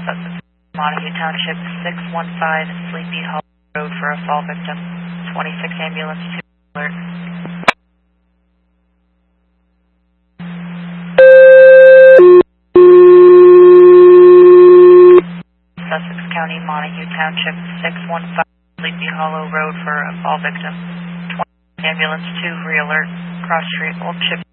Sussex, Montague Township, 615 Sleepy Hollow Road for a fall victim. 26 ambulance 2 alert. Sussex County, Montague Township, 615 Sleepy Hollow Road for a fall victim. 26 ambulance 2 re-alert. Cross Street, Old Ship.